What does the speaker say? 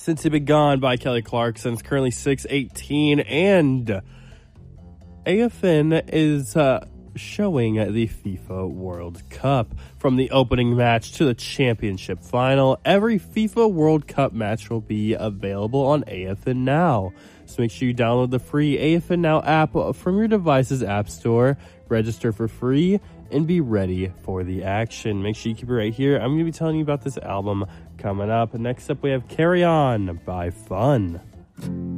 Since You've Been Gone by Kelly Clarkson. It's currently 6:18, and AFN is showing the FIFA World Cup. From the opening match to the championship final, every FIFA World Cup match will be available on AFN Now. So make sure you download the free AFN Now app from your device's app store, register for free, and be ready for the action. Make sure you keep it right here. I'm going to be telling you about this album coming up. Next up, we have Carry On by Fun.